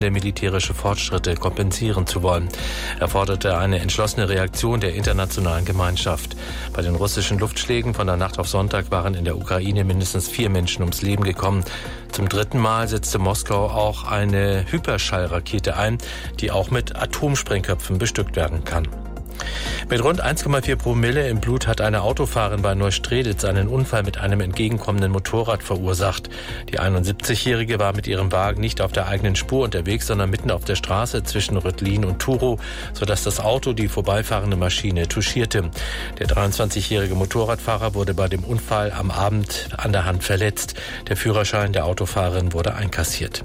militärische Fortschritte kompensieren zu wollen. Er forderte eine entschlossene Reaktion der internationalen Gemeinschaft. Bei den russischen Luftschlägen von der Nacht auf Sonntag waren in der Ukraine mindestens 4 Menschen ums Leben gekommen. Zum 3. Mal setzte Moskau auch eine Hyperschallrakete ein, die auch mit Atomsprengköpfen bestückt werden kann. Mit rund 1,4 Promille im Blut hat eine Autofahrerin bei Neustrelitz einen Unfall mit einem entgegenkommenden Motorrad verursacht. Die 71-Jährige war mit ihrem Wagen nicht auf der eigenen Spur unterwegs, sondern mitten auf der Straße zwischen Röttlin und Turow, sodass das Auto die vorbeifahrende Maschine touchierte. Der 23-jährige Motorradfahrer wurde bei dem Unfall am Abend an der Hand verletzt. Der Führerschein der Autofahrerin wurde einkassiert.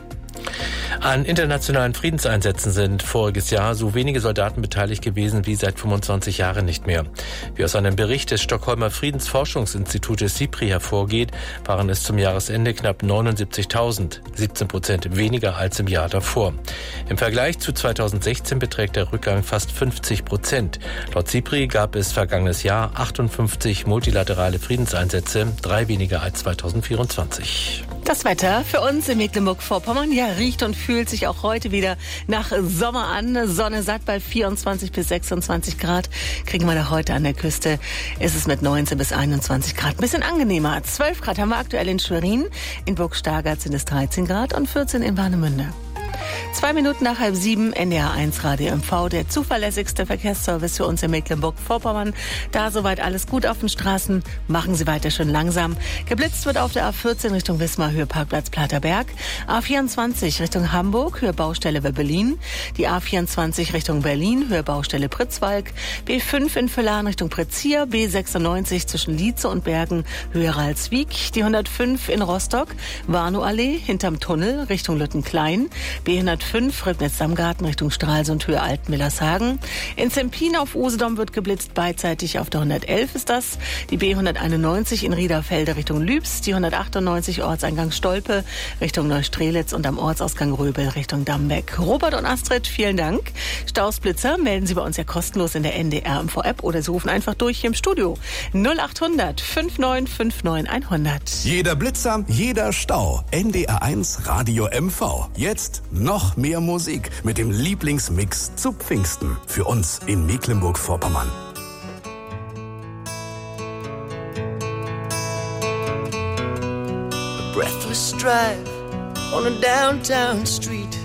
An internationalen Friedenseinsätzen sind voriges Jahr so wenige Soldaten beteiligt gewesen wie seit 25 Jahren nicht mehr. Wie aus einem Bericht des Stockholmer Friedensforschungsinstitutes SIPRI hervorgeht, waren es zum Jahresende knapp 79.000, 17% weniger als im Jahr davor. Im Vergleich zu 2016 beträgt der Rückgang fast 50%. Laut SIPRI gab es vergangenes Jahr 58 multilaterale Friedenseinsätze, 3 weniger als 2024. Das Wetter für uns in Mecklenburg-Vorpommern, riecht und fühlt sich auch heute wieder nach Sommer an. Sonne satt bei 24 bis 26 Grad. Kriegen wir da heute an der Küste. Ist es mit 19 bis 21 Grad. Ein bisschen angenehmer. 12 Grad haben wir aktuell in Schwerin. In Burg-Stargard sind es 13 Grad und 14 in Warnemünde. 2 Minuten nach 6:30, NDR 1 Radio MV, der zuverlässigste Verkehrsservice für uns in Mecklenburg-Vorpommern. Da soweit alles gut auf den Straßen. Machen Sie weiter schön langsam. Geblitzt wird auf der A14 Richtung Wismar, Höhe Parkplatz Platerberg. A24 Richtung Hamburg, Höhe Baustelle Webbelin. Die A24 Richtung Berlin, Höhe Baustelle Pritzwalk. B5 in Villaren Richtung Pretzier. B96 zwischen Lietze und Bergen, Höhe Ralswiek. Die 105 in Rostock, Warnow-Allee, hinterm Tunnel Richtung Lüttenklein. B105 Ribnitz-Damgarten Richtung Stralsund, Höhe Altmillershagen. In Zempin auf Usedom wird geblitzt, beidseitig auf der 111 ist das. Die B191 in Riederfelde Richtung Lübs, die 198 Ortseingang Stolpe Richtung Neustrelitz und am Ortsausgang Röbel Richtung Dambeck. Robert und Astrid, vielen Dank. Stausblitzer melden Sie bei uns ja kostenlos in der NDR MV-App oder Sie rufen einfach durch hier im Studio. 0800 5959 100. Jeder Blitzer, jeder Stau. NDR 1 Radio MV. Jetzt noch mehr Musik mit dem Lieblingsmix zu Pfingsten für uns in Mecklenburg-Vorpommern. A breathless drive on a downtown street.